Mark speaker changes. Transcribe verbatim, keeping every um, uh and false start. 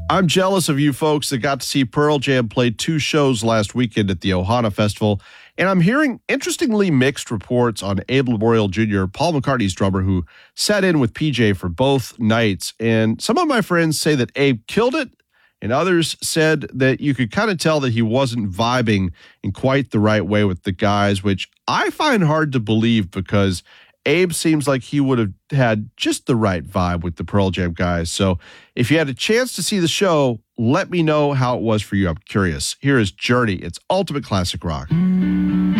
Speaker 1: I'm jealous of you folks that got to see Pearl Jam play two shows last weekend at the Ohana Festival, and I'm hearing interestingly mixed reports on Abe Laboriel Junior, Paul McCartney's drummer, who sat in with P J for both nights. And some of my friends say that Abe killed it, and others said that you could kind of tell that he wasn't vibing in quite the right way with the guys, which I find hard to believe because Abe seems like he would have had just the right vibe with the Pearl Jam guys. So if you had a chance to see the show, let me know how it was for you. I'm curious. Here is Journey. It's ultimate classic rock.